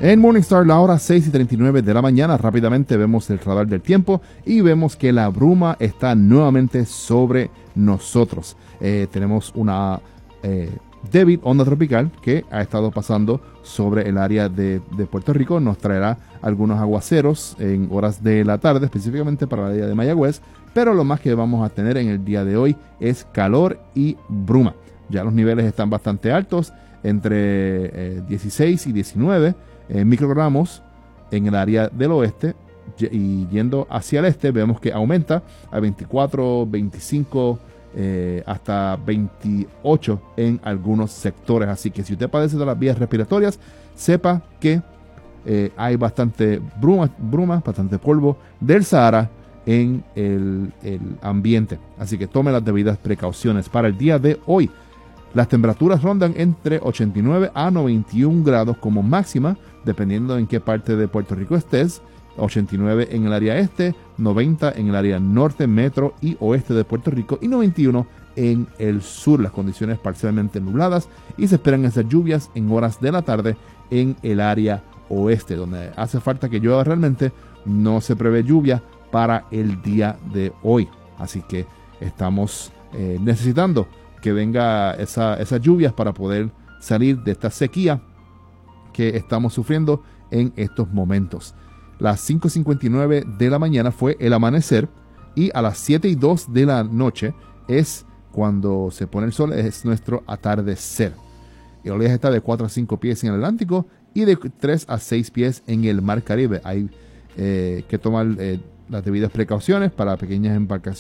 En Morningstar, la hora 6:39 de la mañana, rápidamente vemos el radar del tiempo y vemos que la bruma está nuevamente sobre nosotros. Tenemos una débil onda tropical que ha estado pasando sobre el área de Puerto Rico. Nos traerá algunos aguaceros en horas de la tarde, específicamente para el área de Mayagüez, pero lo más que vamos a tener en el día de hoy es calor y bruma. Ya los niveles están bastante altos, entre 16 y 19 microgramos en el área del oeste, y yendo hacia el este vemos que aumenta a 24, 25 hasta 28 en algunos sectores. Así que si usted padece de las vías respiratorias, sepa que hay bastante bruma, bastante polvo del Sahara en el ambiente. Así que tome las debidas precauciones. Para el día de hoy, las temperaturas rondan entre 89 a 91 grados como máxima, dependiendo en qué parte de Puerto Rico estés. 89 en el área este, 90 en el área norte, metro y oeste de Puerto Rico y 91 en el sur. Las condiciones parcialmente nubladas y se esperan esas lluvias en horas de la tarde en el área oeste, donde hace falta que llueva realmente. No se prevé lluvia para el día de hoy. Así que estamos necesitando que venga esas lluvias para poder salir de esta sequía que estamos sufriendo en estos momentos. Las 5:59 de la mañana fue el amanecer y a las 7:02 de la noche es cuando se pone el sol, es nuestro atardecer. El oleaje está de 4 a 5 pies en el Atlántico y de 3 a 6 pies en el Mar Caribe. Hay que tomar las debidas precauciones para pequeñas embarcaciones